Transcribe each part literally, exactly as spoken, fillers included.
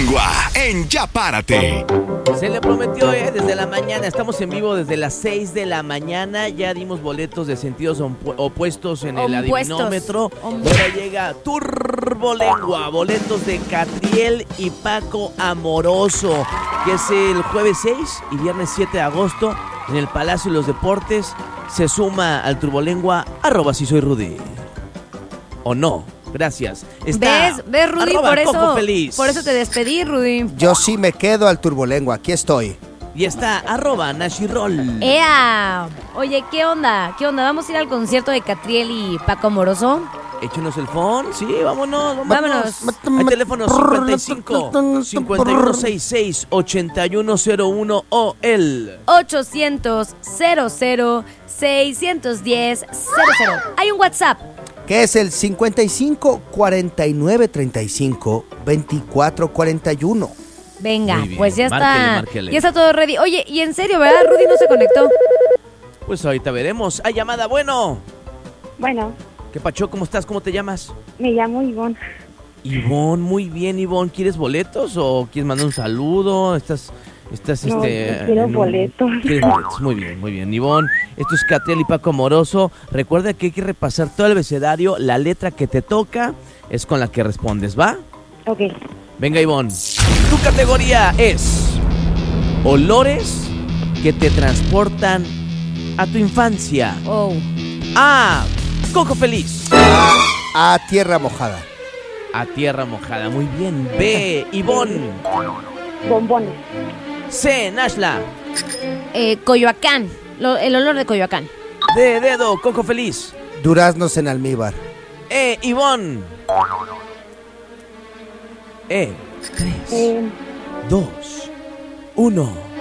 Turbolengua en Ya Párate. Se le prometió, eh, desde la mañana. Estamos en vivo desde las seis de la mañana. Ya dimos boletos de sentidos opu- opuestos en el Opuestos. adivinómetro. Om- Ahora llega Turbolengua. Boletos de Catriel y Paco Amoroso, que es el jueves seis y viernes siete de agosto en el Palacio de los Deportes. Se suma al Turbolengua, arroba si soy Rudy. ¿O no? Gracias. Está ¿Ves? ¿Ves, Rudy? arroba Por Coco eso, Feliz. por eso te despedí, Rudy. Yo sí me quedo al Turbolengua, aquí estoy. Y está arroba Nashirol. ¡Ea! Oye, ¿qué onda? ¿Qué onda? ¿Vamos a ir al concierto de Catriel y Paco Amoroso? Échenos el phone, sí, vámonos, Vámonos. Hay teléfono cincuenta y cinco, cincuenta y uno sesenta y seis, ochenta y uno cero uno o el ochocientos, cero cero, seiscientos diez, cero cero. Hay un WhatsApp. Que es el cincuenta y cinco, cuarenta y nueve, treinta y cinco, veinticuatro, cuarenta y uno. Venga, Muy bien, pues ya márquele, está. márquele. Ya está todo ready. Oye, y en serio, ¿verdad? Rudy no se conectó. Pues ahorita veremos. Hay llamada, bueno. Bueno, ¿Qué pacho? ¿Cómo estás? ¿Cómo te llamas? me llamo Ivonne. Ivonne, muy bien, Ivonne. ¿Quieres boletos o quieres mandar un saludo? Estás, estás, No, este... yo quiero en un- boletos. ¿Quieres boletos? Muy bien, muy bien. Ivonne, esto es Catriel y Paco Amoroso. Recuerda que hay que repasar todo el abecedario. La letra que te toca es con la que respondes, ¿va? Ok. Venga, Ivonne. Tu categoría es olores que te transportan a tu infancia. Oh. A. Coco Feliz. A, a tierra mojada. A tierra mojada. Muy bien. B. Ivonne. Bombones. C. Nashla. Eh, Coyoacán. Lo- el olor de Coyoacán. D. Dedo. Coco Feliz. Duraznos en almíbar. E. Ivonne. E. tres, Eh, dos, uno.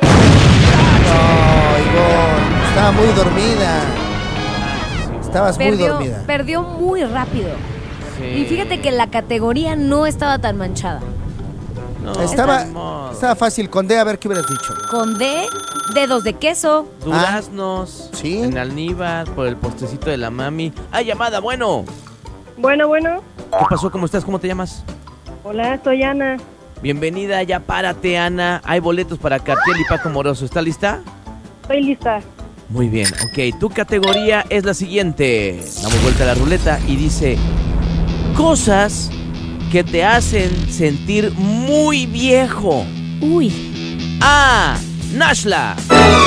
No, Ivonne, estaba muy dormida. Estabas muy Perdió, dormida. perdió muy rápido. Y fíjate que la categoría no estaba tan manchada. No, Estaba, ni modo. estaba fácil. Con D, a ver qué hubieras dicho. Con D, dedos de queso. Duraznos. ¿sí? En almíbar, por el postrecito de la mami. ¡Ay, llamada! Bueno. bueno, bueno. ¿Qué pasó? ¿Cómo estás? ¿Cómo te llamas? Hola, soy Ana. Bienvenida, ya párate, Ana. Hay boletos para Catriel y Paco Moroso. ¿Está lista? Estoy lista. Muy bien, ok. Tu categoría es la siguiente. Damos vuelta a la ruleta y dice: cosas que te hacen sentir muy viejo. Uy. A. Nashla.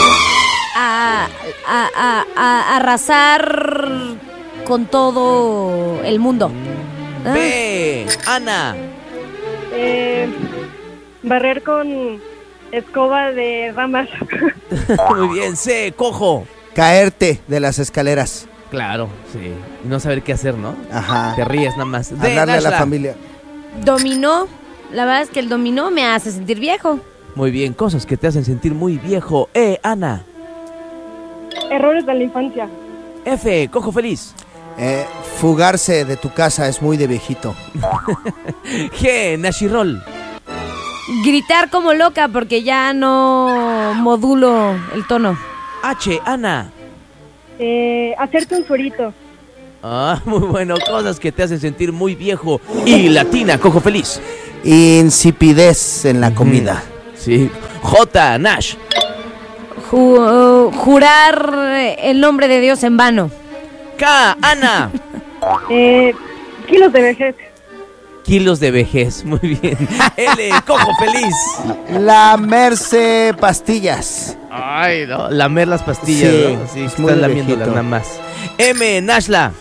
A, a, a, a arrasar con todo el mundo. Ah, B. Ana. Eh, barrer con escoba de ramas. Muy bien. C. Cojo. Caerte de las escaleras. Claro, sí. No saber qué hacer, ¿no? Ajá. Te ríes nada más. D. Hablarle a la Nashla. familia. dominó. La verdad es que el dominó me hace sentir viejo. Muy bien, cosas que te hacen sentir muy viejo. E. Ana. Errores de la infancia. F. Cojo Feliz. Eh, fugarse de tu casa es muy de viejito. G. Nashirol. Gritar como loca porque ya no modulo el tono. H. Ana. Eh, hacerte un suerito. Ah, muy bueno. Cosas que te hacen sentir muy viejo. Y latina, Cojo Feliz. Insipidez en la comida. Sí. J. Nash. Ju- jurar el nombre de Dios en vano. K. Ana. Eh, kilos de vejez. Kilos de vejez. Muy bien. L. Cojo Feliz. Lamerse pastillas. Ay, no. Lamer las pastillas, Sí, ¿no? Sí, es están muy lamiéndolas viejito. nada más. M. Nashla.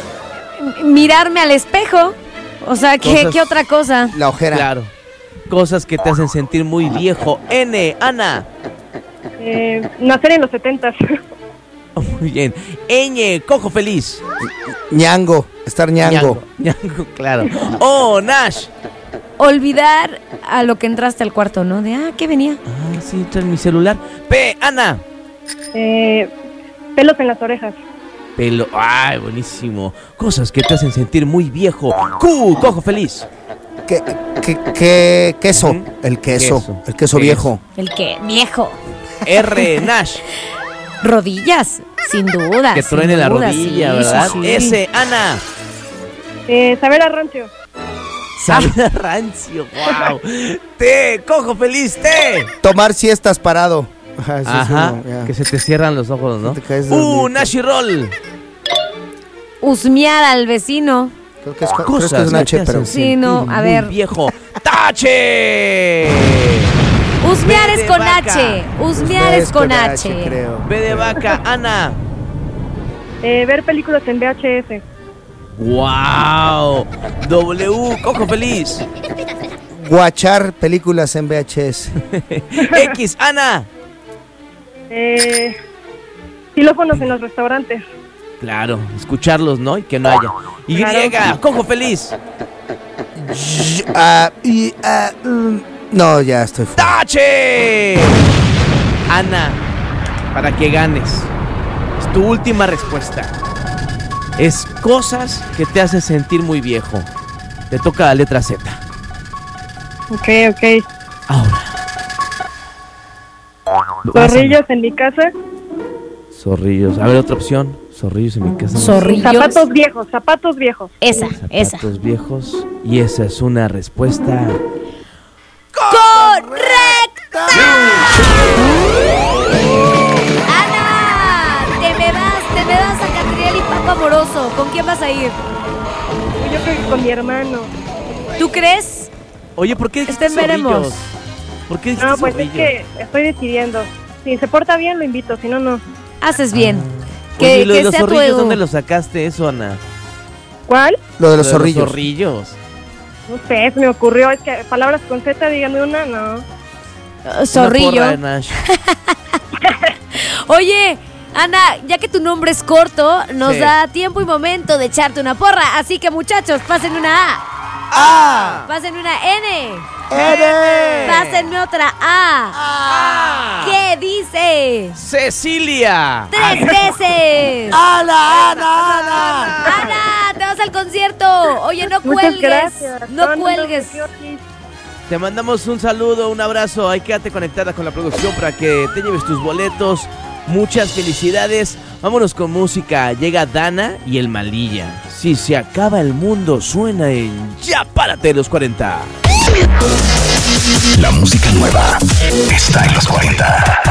Mirarme al espejo. O sea, ¿qué, Cosas- ¿qué otra cosa? La ojera. Claro. Cosas que te hacen sentir muy viejo. N. Ana. Eh, nacer en los setentas. Muy bien. Ñ. Cojo Feliz. Ñango. Estar ñango. Ñango, claro. O. Nash. Olvidar a lo que entraste al cuarto, ¿no? De, ah, ¿qué venía? Ah, sí, trae mi celular. P. Ana. Eh, pelos en las orejas. Pelo. Ay, buenísimo. Cosas que te hacen sentir muy viejo. Q. Cojo Feliz. ¿Qué, qué, qué- queso? Ujú. El queso. Queso. El queso Queso. viejo. El que, viejo. R. Nash. Rodillas, sin duda. Que sin truene la duda, rodilla, sí, ¿verdad? sí, sí. S. Ana. Eh, saber a rancho. Sabe a rancio, wow. Té, cojo feliz, té. Tomar siestas parado. Ah, ese es Ajá, uno, ya. que se te cierran los ojos, ¿no? Te caes Uh, dormido. Nashi Roll. Husmear al vecino. Creo que es, creo que Cosas es un que H, te pero... hacen Sí, no, sentir a muy ver. viejo. ¡Tache! Husmear B es de con vaca. H. Husmear es con H. creo. B de vaca, Ana. Eh, ver películas en V H S. ¡Wow! W, cojo feliz. Guachar películas en V H S. X, Ana. Eh, xilófonos en los restaurantes. Claro, escucharlos, ¿no? Y que no haya. Y, Claro. cojo feliz. Y- ah, y, ah, mm, no, ya estoy fuera. ¡Tache! Ana, para que ganes. Es tu última respuesta. Es cosas que te hacen sentir muy viejo. Te toca la letra Z. Ok, ok. Ahora. Lo vas a- Zorrillos en mi casa. Zorrillos. A ver, otra opción. Zorrillos en mi casa. Zorrillos. Zapatos viejos, zapatos viejos. Esa, esa. Zapatos viejos. Y esa es una respuesta. ¡Correcta! ¡Ana! Te me vas, te me vas a Catriel y Paco Amoroso. ¿Con quién vas a ir? Yo creo que con mi hermano. ¿Tú crees? Oye, ¿por qué dijiste Este veremos. zorrillos? ¿Por qué dijiste No, pues es zorrillos? que estoy decidiendo. Si se porta bien, lo invito. Si no, no. Haces bien. Oye, Que, ¿y lo de que los sea tu zorrillos, ego. ¿dónde lo sacaste eso, Ana? ¿Cuál? Lo de los Lo de zorrillos. zorrillos. No sé, se me ocurrió. Es que palabras con Z, díganme una, no. Uh, Zorrillo. Una porra, Nash. Oye, Ana, ya que tu nombre es corto, nos Sí. da tiempo y momento de echarte una porra. Así que, muchachos, pásenme una A. ¡Ah! Pásenme una N. ¡Ere! Pásenme otra A. ¡Ah! ¿Qué dice? ¡Cecilia! ¡Tres veces! ¡Ana, Ana, Ana! ¡Ana! ¡Te vas al concierto! Oye, no Muchas cuelgues. gracias. No No, no, cuelgues. no, yo aquí. Te mandamos un saludo, un abrazo. Ahí quédate conectada con la producción para que te lleves tus boletos. Muchas felicidades. Vámonos con música. Llega Dana y el Malilla. Si se acaba el mundo, suena en Ya Párate los cuarenta. La música nueva está en los cuarenta.